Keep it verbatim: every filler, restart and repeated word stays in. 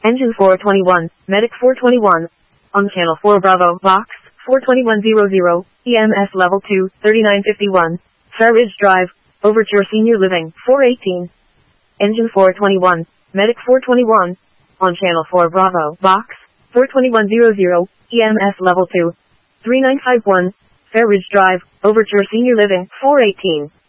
Engine four twenty-one, Medic four twenty-one. On Channel four Bravo, Box, four twenty-one hundred, E M S Level two, thirty-nine fifty-one. Fair Ridge Drive, Overture Senior Living, four eighteen. Engine four twenty-one, Medic four twenty-one. On Channel four Bravo, Box, four twenty-one hundred, E M S Level two, thirty-nine fifty-one. Fair Ridge Drive, Overture Senior Living, four eighteen.